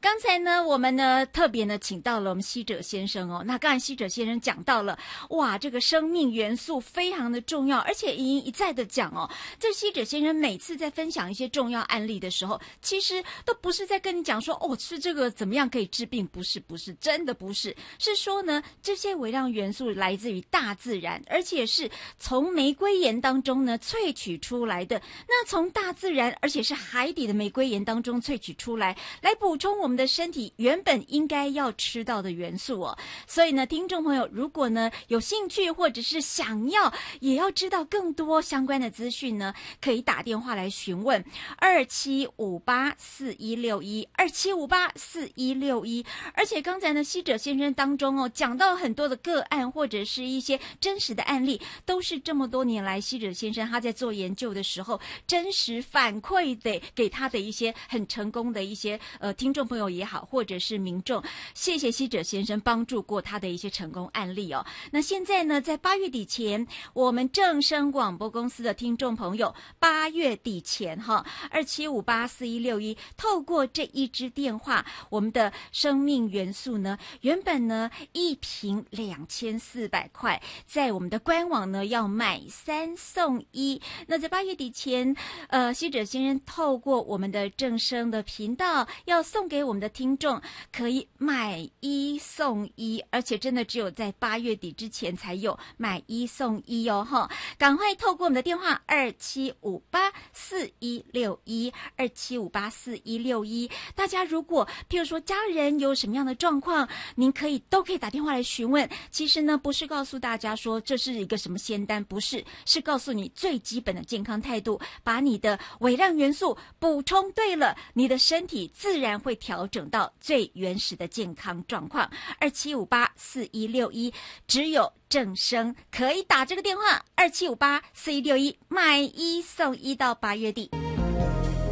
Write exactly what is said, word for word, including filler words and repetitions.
刚才呢，我们呢特别呢请到了我们希哲先生哦。那刚才希哲先生讲到了，哇，这个生命元素非常的重要，而且一一再的讲哦，这希哲先生每次在分享一些重要案例的时候，其实都不是在跟你讲说哦，吃这个怎么样可以治病，不是不是，真的不是，是说呢，这些微量元素来自于大自然，而且是从玫瑰盐当中呢萃取出来的。那从大自然，而且是海底的玫瑰盐当中萃取出来，来补充我们的身体原本应该要吃到的元素哦。所以呢，听众朋友，如果呢有兴趣或者是想要也要知道更多相关的资讯呢，可以打电话来询问二七五八四一六一二七五八四一六一。而且刚才呢，希哲先生当中哦讲到很多的个案或者是一些真实的案例，都是这么多年来希哲先生他在做研究的时候真实反馈的给他的一些很成功的一些呃听众朋友也好，或者是民众，谢谢希哲先生帮助过他的一些成功案例哦。那现在呢，在八月底前，我们正声广播公司的听众朋友，八月底前哈，二七五八四一六一，透过这一支电话，我们的生命元素呢，原本呢一瓶两千四百块，在我们的官网呢要买三送一。那在八月底前，呃，希哲先生透过我们的正声的频道，要送给我们的听众，可以买一送一，而且真的只有在八月底之前才有买一送一哦哈！赶快透过我们的电话二七五八四一六一二七五八四一六一，大家如果譬如说家人有什么样的状况，您可以都可以打电话来询问。其实呢，不是告诉大家说这是一个什么仙丹，不是，是告诉你最基本的健康态度，把你的微量元素补充对了，你的身体自然会调整到最原始的健康状况。二七五八四一六一，只有正声可以打这个电话，二七五八四一六一，买一送一到八月底。